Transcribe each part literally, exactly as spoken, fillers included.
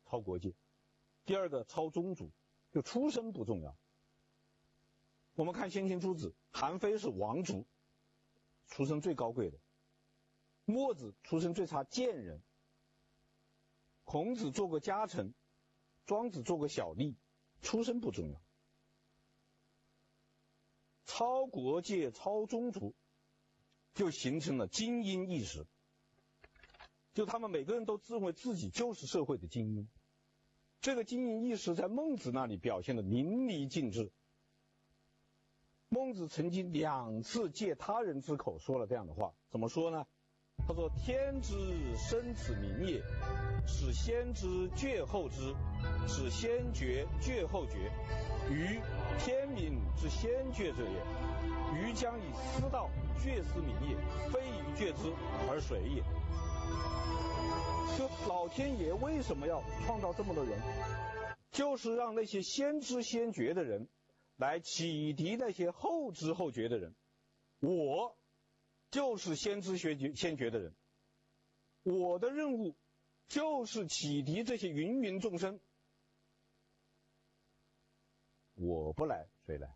超国界，第二个超宗族，就出身不重要。我们看先秦诸子，韩非是王族，出身最高贵的；墨子出身最差，贱人；孔子做过家臣，庄子做过小吏，出身不重要。超国界、超宗族，就形成了精英意识，就他们每个人都自认为自己就是社会的精英。这个精英意识在孟子那里表现得淋漓尽致。孟子曾经两次借他人之口说了这样的话，怎么说呢？他说：天之生此民也，使先知绝后知，使先觉绝后觉，于天民之先觉者也。于将以私道绝斯民也，非于绝之而谁也。就老天爷为什么要创造这么多人，就是让那些先知先觉的人来启迪那些后知后觉的人。我就是先知先觉的人，我的任务就是启迪这些芸芸众生。我不来谁来？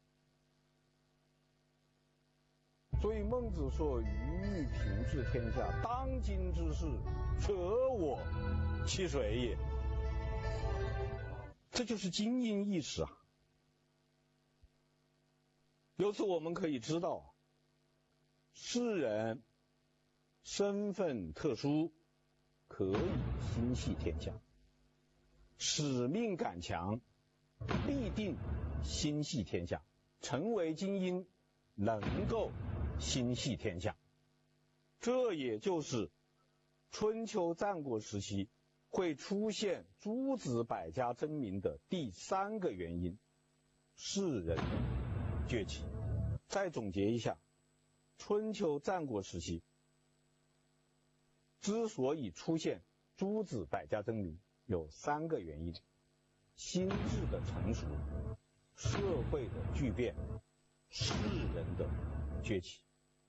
所以孟子说：余欲平治天下，当今之事，舍我其谁也？这就是精英意识啊！由此我们可以知道，世人身份特殊，可以心系天下；使命感强，必定心系天下。成为精英，能够心系天下。这也就是春秋战国时期会出现诸子百家争鸣的第三个原因：士人的崛起。再总结一下，春秋战国时期之所以出现诸子百家争鸣，有三个原因：心智的成熟、社会的巨变、士人的崛起。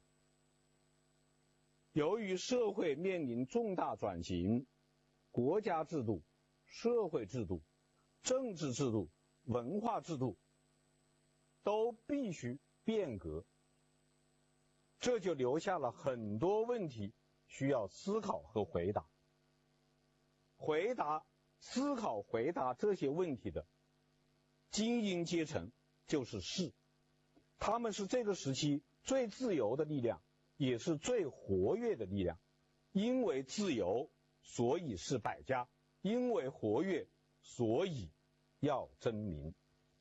由于社会面临重大转型，国家制度、社会制度、政治制度、文化制度都必须变革，这就留下了很多问题需要思考和回答。回答、思考、回答这些问题的精英阶层就是士，他们是这个时期最自由的力量，也是最活跃的力量。因为自由，所以是百家；因为活跃，所以要争鸣。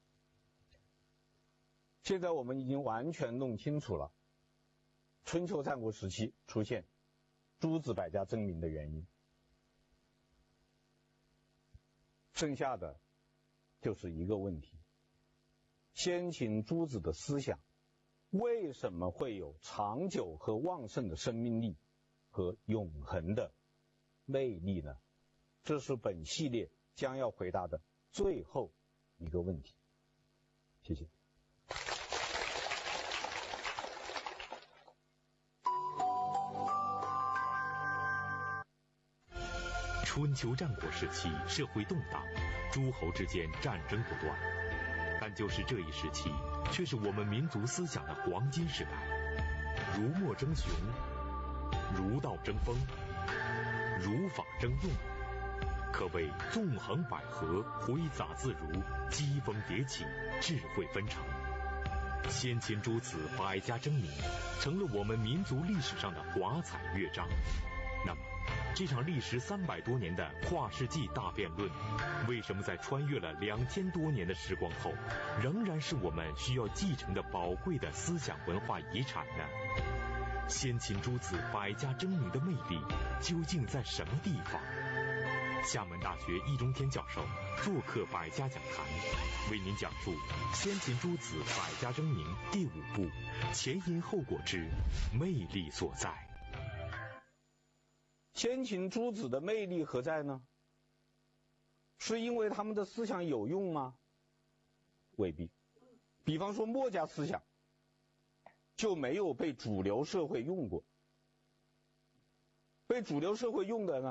现在我们已经完全弄清楚了春秋战国时期出现诸子百家争鸣的原因，剩下的就是一个问题：先秦诸子的思想为什么会有长久和旺盛的生命力和永恒的魅力呢？这是本系列将要回答的最后一个问题。谢谢。 春秋战国时期社会动荡，诸侯之间战争不断，但就是这一时期却是我们民族思想的黄金时代。儒墨争雄，儒道争锋，儒法争用，可谓纵横捭阖，挥洒自如，机锋迭起，智慧纷呈。先秦诸子百家争鸣，成了我们民族历史上的华彩乐章。那么这场历时三百多年的跨世纪大辩论，为什么在穿越了两千多年的时光后，仍然是我们需要继承的宝贵的思想文化遗产呢？先秦诸子百家争鸣的魅力究竟在什么地方？厦门大学易中天教授做客百家讲坛，为您讲述先秦诸子百家争鸣第五部前因后果之魅力所在。 先秦诸子的魅力何在呢？是因为他们的思想有用吗？未必。比方说墨家思想就没有被主流社会用过，被主流社会用的呢